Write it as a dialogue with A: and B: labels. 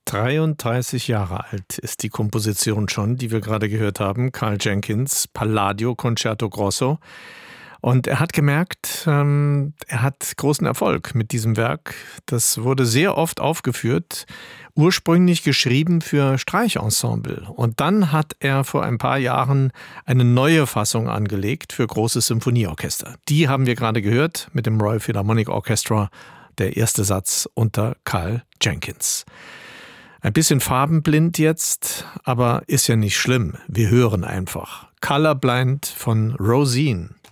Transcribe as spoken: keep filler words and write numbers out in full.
A: dreiunddreißig Jahre alt ist die Komposition schon, die wir gerade gehört haben. Karl Jenkins, Palladio Concerto Grosso. Und er hat gemerkt, ähm, er hat großen Erfolg mit diesem Werk. Das wurde sehr oft aufgeführt, ursprünglich geschrieben für Streichensemble. Und dann hat er vor ein paar Jahren eine neue Fassung angelegt für großes Symphonieorchester. Die haben wir gerade gehört mit dem Royal Philharmonic Orchestra, der erste Satz unter Karl Jenkins. Ein bisschen farbenblind jetzt, aber ist ja nicht schlimm. Wir hören einfach. Colorblind von Rosine.